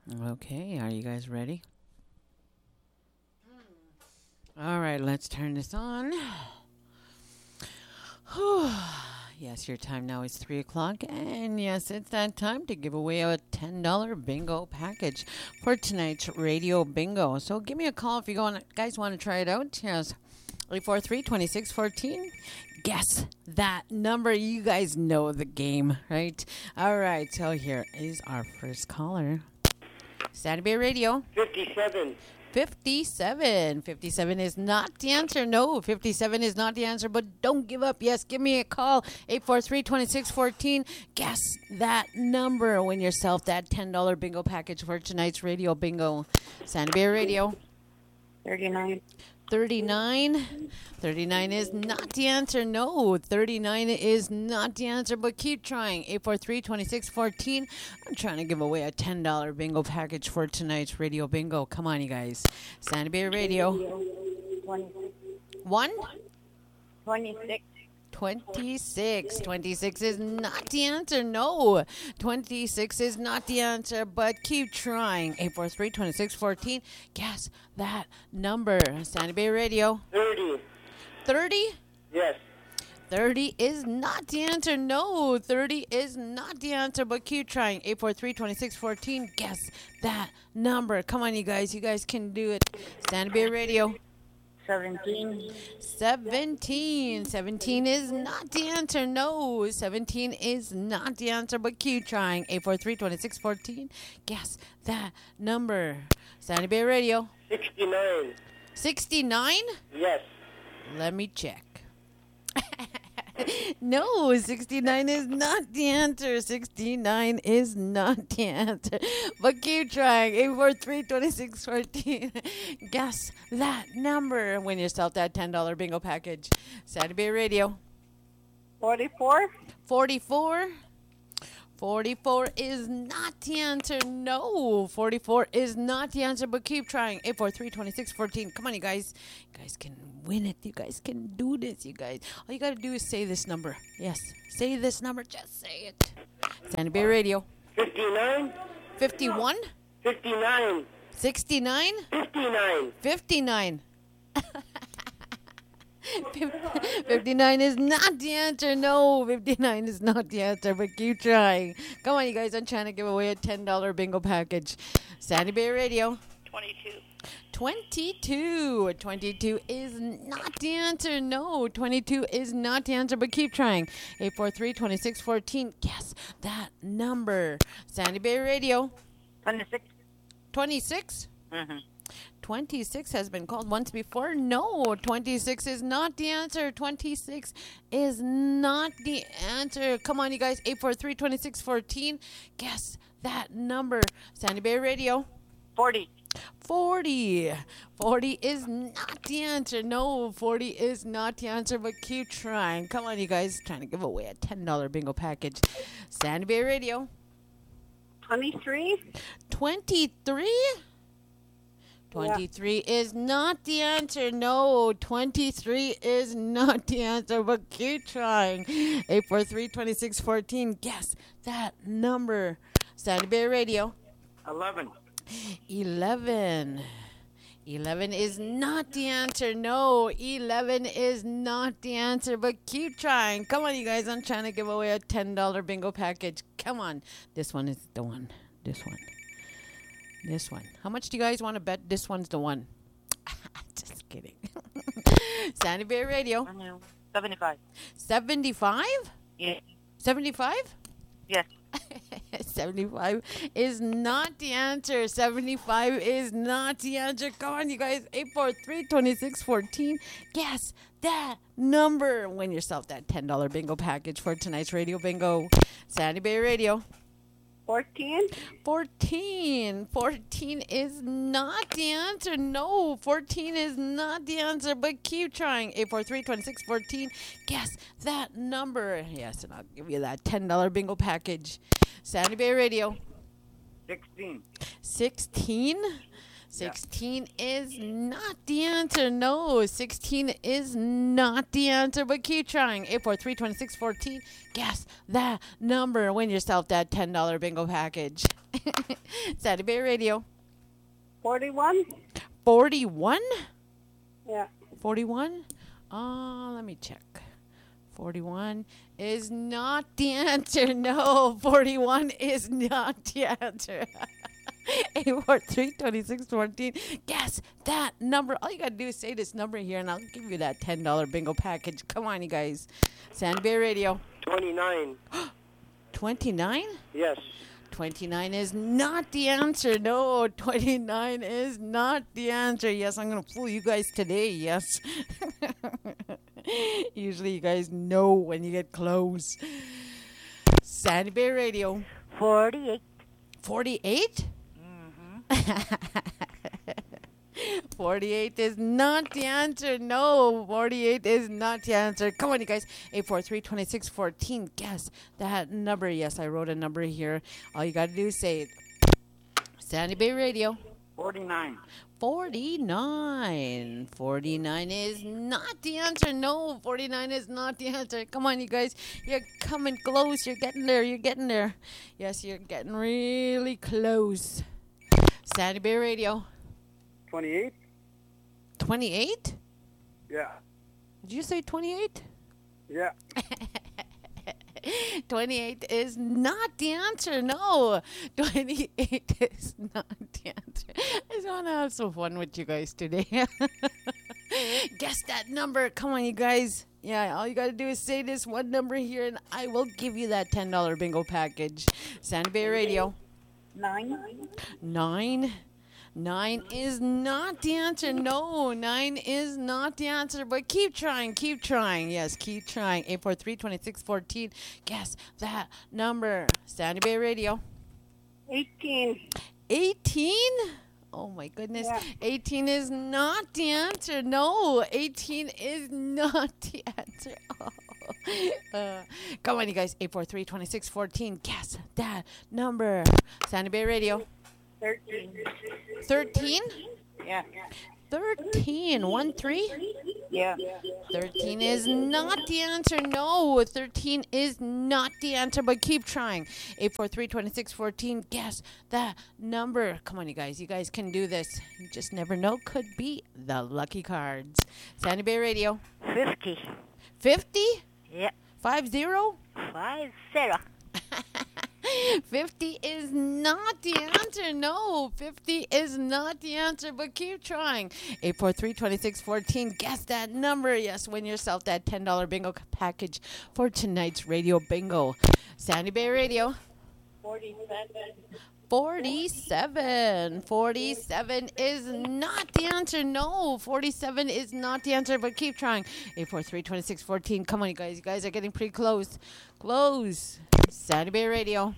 Okay, are you guys ready? All right, let's turn this on. Yes, your time now is 3 o'clock. And yes, it's that time to give away a $10 bingo package for tonight's radio bingo. So give me a call if you guys want to try it out. Yes, 843-2614. Guess that number. You guys know the game, right? All right, so here is our first caller. Saturday Bay Radio. 57. 57. 57 is not the answer. No, 57 is not the answer, but don't give up. Yes, give me a call. 843-2614. Guess that number. Win yourself that $10 bingo package for tonight's radio bingo. Sandy Bay Radio. 39. 39. 39 is not the answer. No, 39 is not the answer, but keep trying. 843-2614. I'm trying to give away a $10 bingo package for tonight's radio bingo. Come on, you guys. Sandy Bay Radio. 1? 26. 26. 26 is not the answer. No, 26 is not the answer, but keep trying. 843-2614. Guess that number. Sandy Bay Radio. 30. 30? Yes. 30 is not the answer. No, 30 is not the answer, but keep trying. 843-2614. Guess that number. Come on, you guys. You guys can do it. Sandy Bay Radio. 17. 17. 17 is not the answer. No, 17 is not the answer, but keep trying. 843-2614. Guess that number. Sandy Bay Radio. 69. 69? Yes. Let me check. No, 69 is not the answer. 69 is not the answer. But keep trying. 843-2614. Guess that number. Win yourself that $10 bingo package. Saturday Bay Radio. 44. 44. 44 is not the answer. No, 44 is not the answer, but keep trying. 843-2614. Come on, you guys. You guys can win it. You guys can do this, you guys. All you got to do is say this number. Yes, say this number. Just say it. Sandy Bay Radio. 59. 51? 59. 69? 59. 59. 59 is not the answer. No, 59 is not the answer, but keep trying. Come on, you guys. I'm trying to give away a $10 bingo package. Sandy Bay Radio. 22. 22. 22 is not the answer. No, 22 is not the answer, but keep trying. 843-2614. Guess that number. Sandy Bay Radio. 26. 26? Mm-hmm. 26 has been called once before. No, 26 is not the answer. 26 is not the answer. Come on, you guys. 843-2614. Guess that number. Sandy Bay Radio. 40. 40. 40 is not the answer. No, 40 is not the answer, but keep trying. Come on, you guys. Trying to give away a $10 bingo package. Sandy Bay Radio. 23. 23? 23 is not the answer. No, 23 is not the answer, but keep trying. 843-2614. Guess that number. Sandy Bay Radio. 11. 11. 11 is not the answer. No, 11 is not the answer, but keep trying. Come on, you guys. I'm trying to give away a $10 bingo package. Come on. This one is the one. This one. This one. How much do you guys want to bet this one's the one? Just kidding. Sandy Bay Radio. 75. 75? Yeah. 75? Yes. 75 is not the answer. 75 is not the answer. Come on, you guys. 843-2614. Guess that number. Win yourself that $10 bingo package for tonight's radio bingo. Sandy Bay Radio. 14. 14. 14 is not the answer. No, 14 is not the answer, but keep trying. 843-2614. Guess that number. Yes, and I'll give you that $10 bingo package. Sandy Bay Radio. 16. 16? 16 is not the answer. No, 16 is not the answer, but keep trying. 843-2614. Guess that number. Win yourself that $10 bingo package. Sandy Bay Radio. 41? 41? Yeah. 41? Let me check. 41 is not the answer. No, 41 is not the answer. 843-2614. Guess that number. All you got to do is say this number here, and I'll give you that $10 bingo package. Come on, you guys. Sandy Bay Radio. 29. 29? Yes. 29 is not the answer. No, 29 is not the answer. Yes, I'm going to fool you guys today. Yes. Usually you guys know when you get close. Sandy Bay Radio. 48. 48? 48 is not the answer. No, 48 is not the answer. Come on, you guys. 843-2614. Guess that number. Yes, I wrote a number here. All you got to do is say it. Sandy Bay Radio. 49. 49. 49 is not the answer. No, 49 is not the answer. Come on, you guys. You're coming close. You're getting there. You're getting there. Yes, you're getting really close. Sandy Bay Radio. 28? 28? Yeah. Did you say 28? Yeah. 28 is not the answer. No, 28 is not the answer. I just want to have some fun with you guys today. Guess that number. Come on, you guys. Yeah, all you got to do is say this one number here, and I will give you that $10 bingo package. Sandy Bay Radio. 9. 9. 9 is not the answer. No, 9 is not the answer. But keep trying. Keep trying. Yes, keep trying. 843-2614. Guess that number. Sandy Bay Radio. 18. 18? Oh, my goodness. Yeah. 18 is not the answer. No, 18 is not the answer. Come on, you guys. 843-2614. Guess that number. Sandy Bay Radio. 13. 13? Yeah. 13. 1 3? Yeah. 13 is not the answer. No, 13 is not the answer, but keep trying. 843-2614. Guess that number. Come on, you guys. You guys can do this. You just never know. Could be the lucky cards. Sandy Bay Radio. 50. 50? Yeah. 50? 50. 50 is not the answer. No, 50 is not the answer, but keep trying. 843-2614. Guess that number. Yes, win yourself that $10 bingo package for tonight's radio bingo. Sandy Bay Radio. 47. 47. 47 is not the answer. No, 47 is not the answer, but keep trying. 843-2614. Come on, you guys. You guys are getting pretty close. Close. Sandy Bay Radio.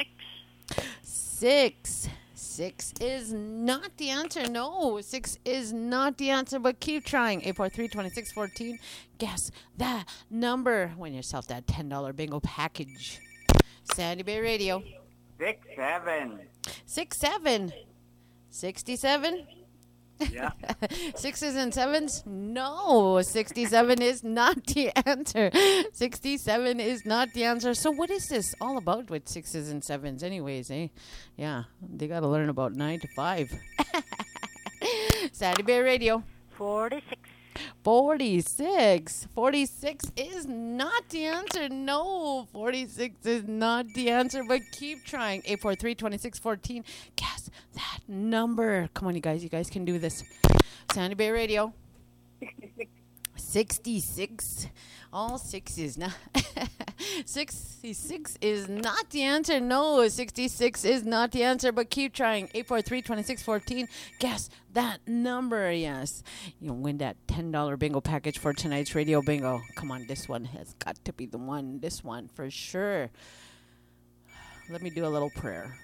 6. 6 is not the answer. No, 6 is not the answer, but keep trying. 843-2614. Guess that number. Win yourself that $10 bingo package. Sandy Bay Radio. 67. 67. 67? Yeah. 6s and 7s? No, 67 is not the answer. 67 is not the answer. So what is this all about with 6s and 7s anyways, eh? Yeah, they got to learn about 9 to 5. Sandy Bay Radio. 46. 46. 46 is not the answer. No, 46 is not the answer, but keep trying. 843-2614. Guess that number. Come on, you guys. You guys can do this. Sandy Bay Radio. 66. 66. All sixes. Now, 66 is not the answer. No, 66 is not the answer, but keep trying. 843-2614. Guess that number. Yes. You win that $10 bingo package for tonight's radio bingo. Come on, this one has got to be the one. This one for sure. Let me do a little prayer.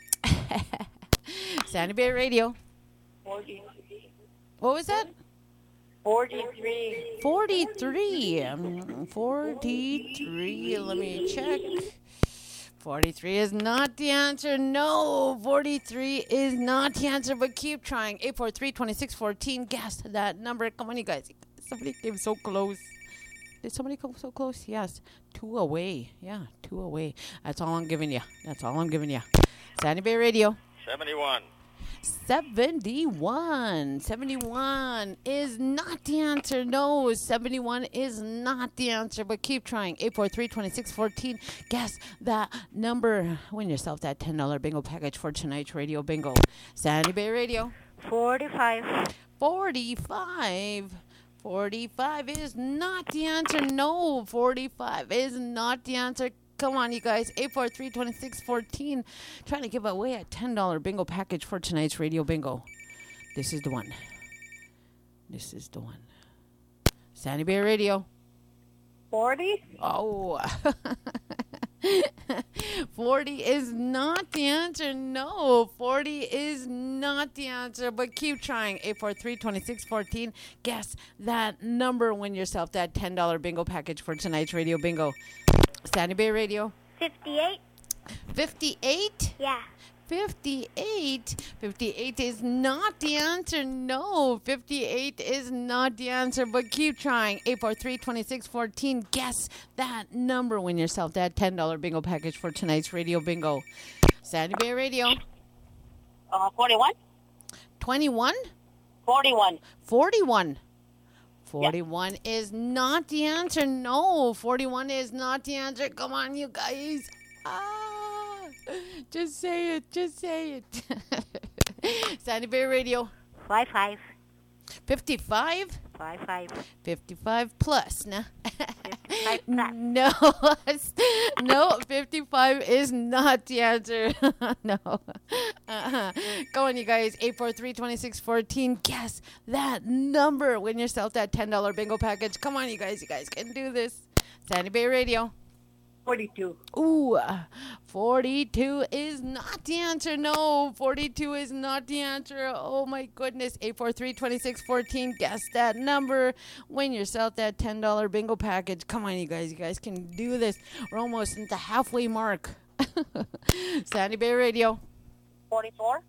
Sandy Bay Radio. 43. What was that? 43. 43. 43. Let me check. 43 is not the answer. No, 43 is not the answer, but keep trying. 843-2614. Guess that number. Come on, you guys. Somebody came so close. Did somebody come so close? Yes. 2 away. Yeah, 2 away. That's all I'm giving you. That's all I'm giving you. Sandy Bay Radio. 71. 71. 71 is not the answer. No, 71 is not the answer. But keep trying. 843-2614. Guess that number. Win yourself that $10 bingo package for tonight's Radio Bingo. Sandy Bay Radio. 45. 45. 45 is not the answer. No, 45 is not the answer. Come on, you guys. 843-2614. Trying to give away a $10 bingo package for tonight's Radio Bingo. This is the one. This is the one. Sandy Bay Radio. 40. Oh. 40 is not the answer. No, 40 is not the answer. But keep trying. 843-2614. Guess that number. Win yourself that $10 bingo package for tonight's Radio Bingo. Sandy Bay Radio. 58. 58? Yeah. 58. 58 is not the answer. No, 58 is not the answer. But keep trying. 843-2614. Guess that number. Win yourself that $10 bingo package for tonight's Radio Bingo. Sandy Bay Radio. 41. 21? 41. 41. 41 is not the answer. No, 41 is not the answer. Come on, you guys. Just say it. Just say it. Sandy Bay Radio. 55. 55? 55. 55 plus. Nah. 55 plus. No. No, 55 is not the answer. No. Go on, you guys. 843-2614. Guess that number. Win yourself that $10 bingo package. Come on, you guys. You guys can do this. Sandy Bay Radio. 42. Ooh, 42 is not the answer. No, 42 is not the answer. Oh, my goodness. 843-2614. Guess that number. Win yourself that $10 bingo package. Come on, you guys. You guys can do this. We're almost at the halfway mark. Sandy Bay Radio. 44.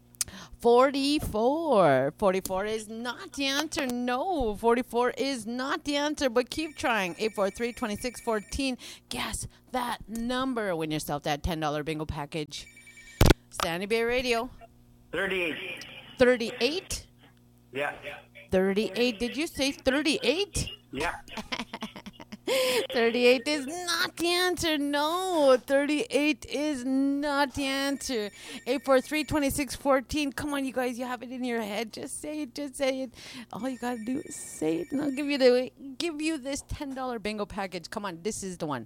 44. 44 is not the answer. No, 44 is not the answer. But keep trying. 843-2614. Guess that number. Win yourself that $10 bingo package. Sandy Bay Radio. 38. 38? Yeah. 38. Did you say 38? Yeah. 38 is not the answer. No, 38 is not the answer. 843-2614. Come on, you guys. You have it in your head. Just say it. Just say it. All you got to do is say it, and I'll give you this $10 bingo package. Come on. This is the one.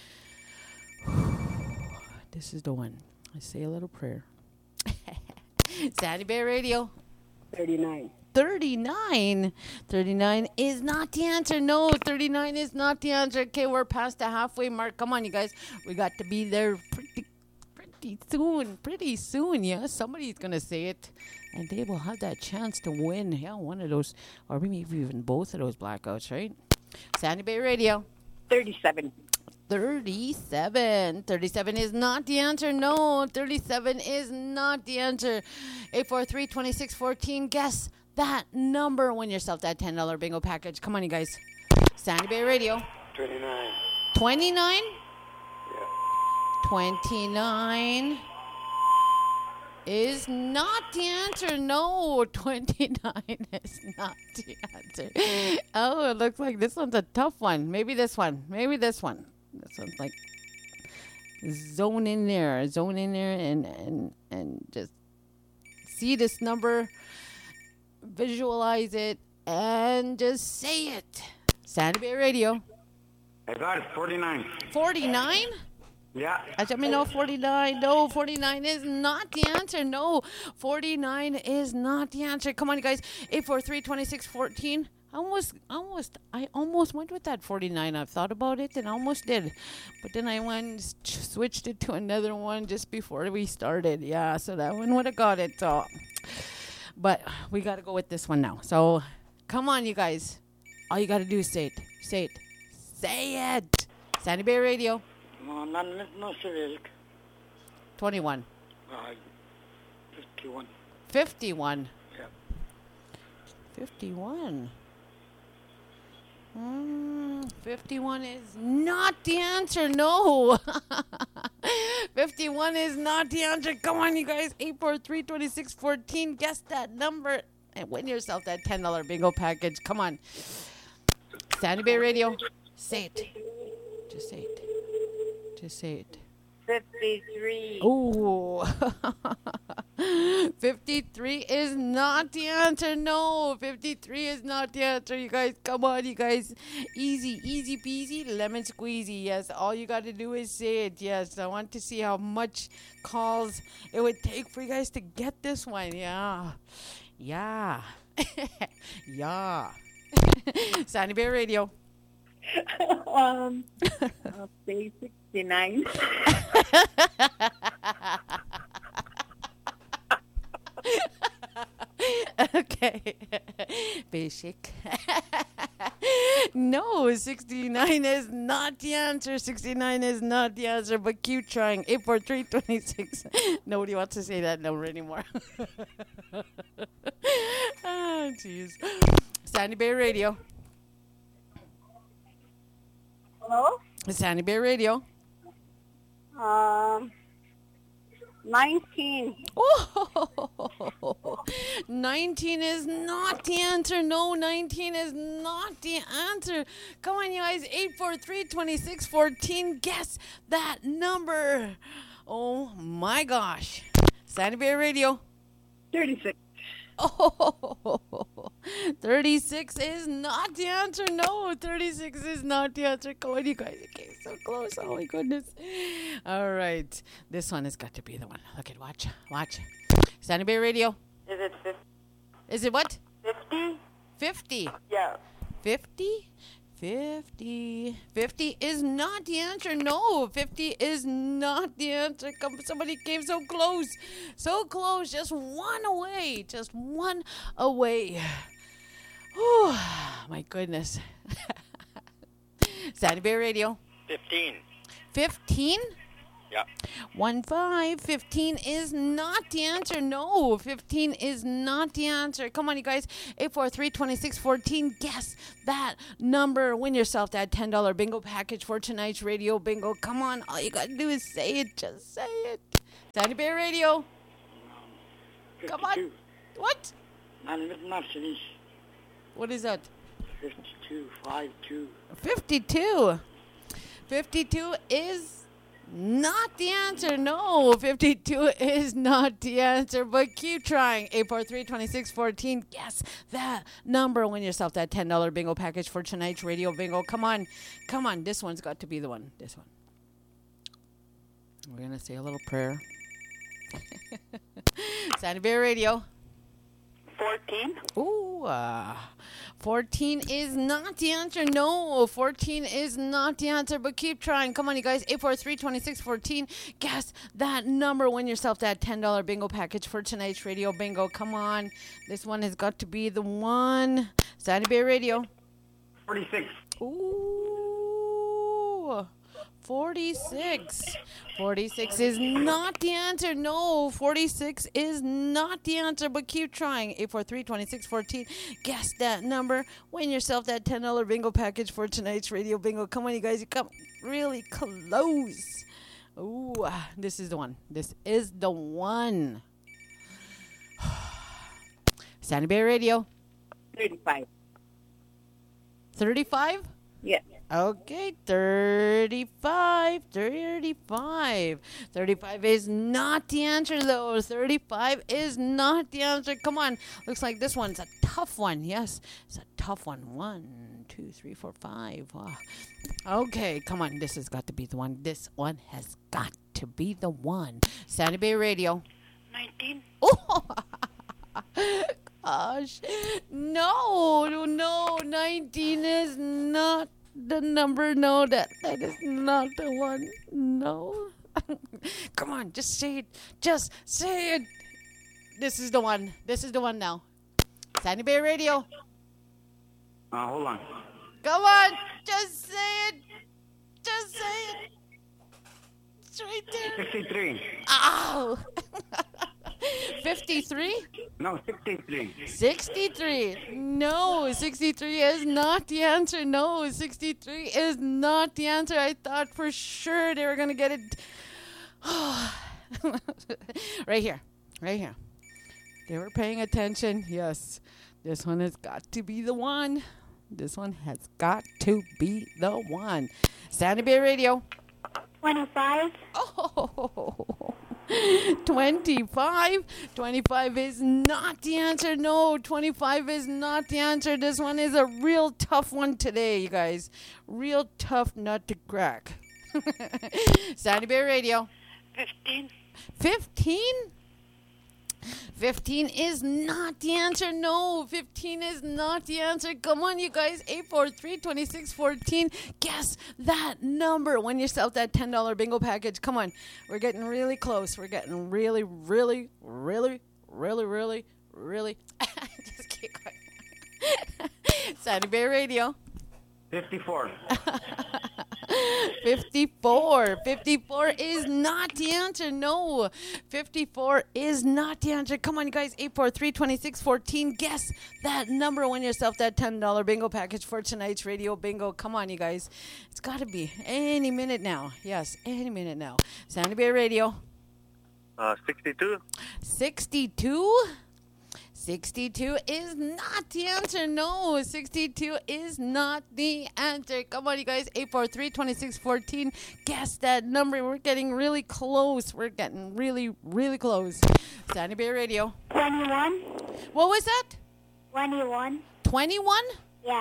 This is the one. I say a little prayer. Sandy Bay Radio. 39. 39. 39 is not the answer. No, 39 is not the answer. Okay, we're past the halfway mark. Come on, you guys. We got to be there pretty soon. Pretty soon, yeah. Somebody's going to say it. And they will have that chance to win. Yeah, one of those, or maybe even both of those blackouts, right? Sandy Bay Radio. 37. 37. 37 is not the answer. No, 37 is not the answer. 843-2614. Guess that number. Win yourself that $10 bingo package. Come on, you guys. Sandy Bay Radio. 29. 29? Yeah. 29 is not the answer. No, 29 is not the answer. Oh, it looks like this one's a tough one. Maybe this one. Maybe this one. This one's like zone in there and just see this number, visualize it, and just say it. Sandy Bay Radio. I got it. 49. 49? Yeah. Let me know 49. No, 49 is not the answer. No, 49 is not the answer. Come on, you guys. 843-2614. I almost went with that 49. I've thought about it and almost did. But then I went switched it to another one just before we started. Yeah, so that one would have got it. So, but we got to go with this one now. So come on, you guys. All you got to do is say it. Say it. Say it. Sandy Bay Radio. No, sir. 21. 51. 51. Yeah. 51. 51 is not the answer. No. 51 is not the answer. Come on, you guys. 843-2614. Guess that number and win yourself that $10 bingo package. Come on. Sandy Bay Radio. Say it. Just say it. Just say it. 53. Oh. 53 is not the answer. No, 53 is not the answer. You guys, come on, you guys. Easy, easy peasy, lemon squeezy. Yes, all you got to do is say it. Yes, I want to see how much calls it would take for you guys to get this one. Yeah. Yeah. Yeah. Sandy Bay Radio. I'll say 69. Okay. Basic. No, 69 is not the answer. 69 is not the answer, but keep trying. 843-26. Nobody wants to say that number anymore. Oh, jeez. Sandy Bay Radio. Hello? Sandy Bay Radio. 19. Oh, 19 is not the answer. No, 19 is not the answer. Come on, you guys. 843-2614. Guess that number. Oh, my gosh. Sandy Bay Radio. 36. Oh, 36 is not the answer. No, 36 is not the answer. Come on, you guys. Okay, so close. Oh, my goodness. All right. This one has got to be the one. Look at, watch. Sandy Bay Radio. Is it 50? Is it what? 50? 50. Yeah. 50? 50. 50 is not the answer. No, 50 is not the answer. Somebody came so close. So close. Just one away. Just one away. Whew, my goodness. Sandy Bay Radio. 15. 15? Yeah. 15 is not the answer. No, 15 is not the answer. Come on, you guys. 843-2614. Guess that number. Win yourself that $10 bingo package for tonight's radio bingo. Come on. All you got to do is say it. Just say it. Sandy Bay Radio. 52. Come on. What? Not finished. What is that? 52. 52. 52. 52 is not the answer. No, 52 is not the answer, but keep trying. 843-2614. Guess that number. Win yourself that $10 bingo package for tonight's radio bingo. Come on. Come on. This one's got to be the one. This one. We're going to say a little prayer. Sandy Bay Radio. 14. Ooh, 14 is not the answer. No, 14 is not the answer, but keep trying. Come on, you guys. 843-2614. Guess that number. Win yourself that $10 bingo package for tonight's radio bingo. Come on. This one has got to be the one. Sandy Bay Radio. 46. Ooh, 46. 46 is not the answer. No, 46 is not the answer, but keep trying. 843-2614. Guess that number. Win yourself that $10 bingo package for tonight's radio bingo. Come on, you guys. You come really close. Ooh, this is the one. This is the one. Sandy Bay Radio. 35. 35? Yes. Okay, 35. 35 is not the answer, though. 35 is not the answer. Come on. Looks like this one's a tough one. Yes, it's a tough one. 1, 2, 3, 4, 5. Wow. Okay, come on. This has got to be the one. This one has got to be the one. Sandy Bay Radio. 19. Oh, gosh. No. 19 is not the number. No, that is not the one. No. Come on, just say it. Just say it. This is the one. This is the one now. Sandy Bay Radio. Hold on. Come on, just say it. Just say it. It's right there. 63. Ow. 53? No, 63. 63. No, 63 is not the answer. No, 63 is not the answer. I thought for sure they were going to get it. Right here. Right here. They were paying attention. Yes. This one has got to be the one. This one has got to be the one. Sandy Bay Radio. 25. Oh, 25. 25 is not the answer. No, 25 is not the answer. This one is a real tough one today, you guys. Real tough nut to crack. Sandy Bay Radio. 15. 15? 15 is not the answer. No, 15 is not the answer. Come on, you guys. 843-2614. Guess that number. Win yourself that $10 bingo package. Come on. We're getting really close. We're getting really, really, really, really, really, really. Just keep going. Sandy Bay Radio. 54. 54. 54 is not the answer. No. 54 is not the answer. Come on, you guys. 843-2614. Guess that number. Win yourself that $10 bingo package for tonight's radio bingo. Come on, you guys. It's got to be any minute now. Yes, any minute now. Sandy Bay Radio. 62. 62? 62 is not the answer. No, 62 is not the answer. Come on, you guys. 843-2614. Guess that number. We're getting really close. We're getting really, really close. Sandy Bay Radio. 21. What was that? 21. 21? Yeah.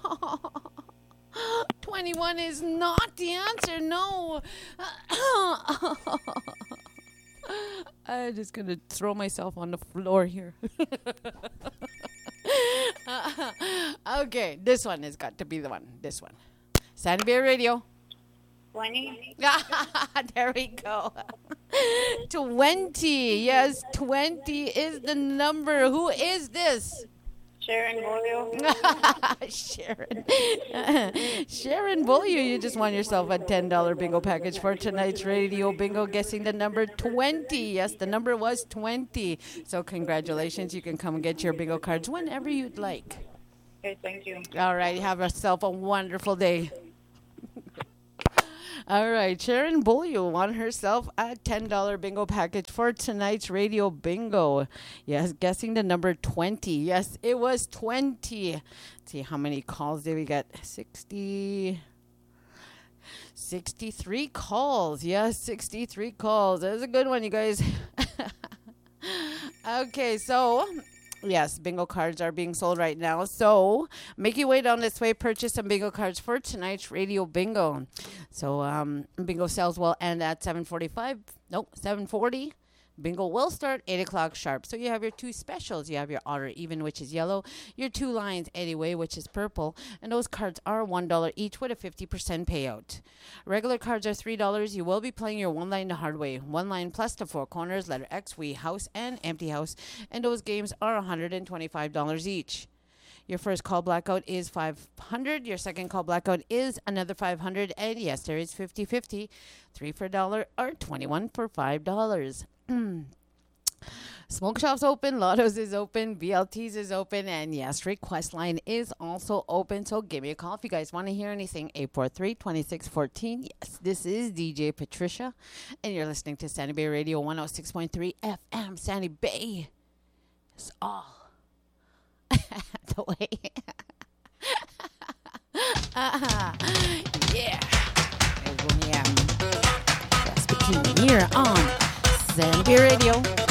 21 is not the answer. No. I'm just going to throw myself on the floor here. Okay, this one has got to be the one. This one. Sandy Bay Radio. 20. There we go. 20. Yes, 20 is the number. Who is this? Sharon Boyle. Sharon. Sharon Beaulieu, you just won yourself a $10 bingo package for tonight's radio bingo, guessing the number 20. Yes, the number was 20. So congratulations. You can come and get your bingo cards whenever you'd like. Okay, thank you. All right, have yourself a wonderful day. All right, Sharon Beaulieu won herself a $10 bingo package for tonight's radio bingo. Yes, guessing the number 20. Yes, it was 20. Let's see, how many calls did we get? 63 calls. Yes, 63 calls. That was a good one, you guys. Okay, so yes, bingo cards are being sold right now. So make your way down this way. Purchase some bingo cards for tonight's radio bingo. So bingo sales will end at 7:40. Bingo will start 8 o'clock sharp. So you have your two specials. You have your odd or even, which is yellow. Your two lines anyway, which is purple. And those cards are $1 each with a 50% payout. Regular cards are $3. You will be playing your one line the hard way. One line plus the four corners, letter X, we, house, and empty house. And those games are $125 each. Your first call blackout is $500. Your second call blackout is another $500. And yes, there is 50-50. 3 for $1 or 21 for $5. Smoke Shop's open, Lotto's is open, BLT's is open, and yes, Request Line is also open. So give me a call if you guys want to hear anything. 843-2614. Yes, this is DJ Patricia, and you're listening to Sandy Bay Radio 106.3 FM. Sandy Bay. It's all the way. Yeah. That's between here on Sandy Bay Radio.